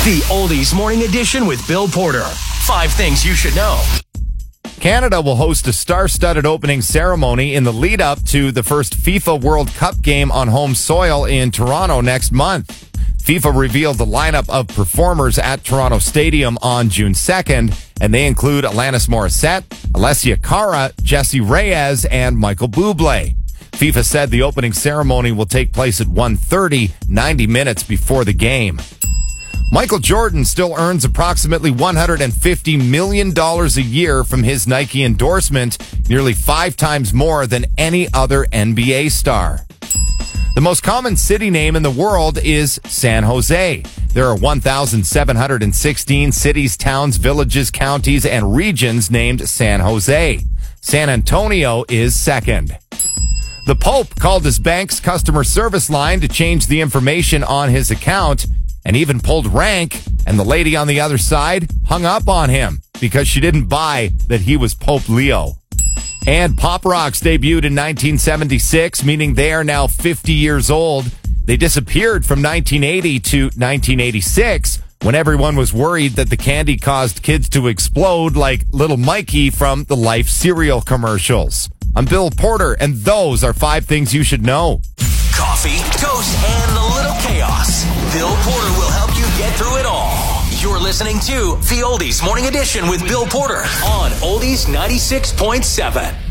The Oldies Morning Edition with Bill Porter. 5 things you should know. Canada will host a star-studded opening ceremony in the lead-up to the first FIFA World Cup game on home soil in Toronto next month. FIFA revealed the lineup of performers at Toronto Stadium on June 2nd, and they include Alanis Morissette, Alessia Cara, Jessie Reyez, and Michael Bublé. FIFA said the opening ceremony will take place at 1:30, 90 minutes before the game. Michael Jordan still earns approximately $150 million a year from his Nike endorsement, nearly 5 times more than any other NBA star. The most common city name in the world is San Jose. There are 1,716 cities, towns, villages, counties, and regions named San Jose. San Antonio is second. The Pope called his bank's customer service line to change the information on his account and even pulled rank, and the lady on the other side hung up on him because she didn't buy that he was Pope Leo. And Pop Rocks debuted in 1976, meaning they are now 50 years old. They disappeared from 1980 to 1986 when everyone was worried that the candy caused kids to explode like Little Mikey from the Life cereal commercials. I'm Bill Porter, and those are 5 things you should know. Coffee, toast, and a little chaos. Bill Porter will help you get through it all. You're listening to The Oldies Morning Edition with Bill Porter on Oldies 96.7.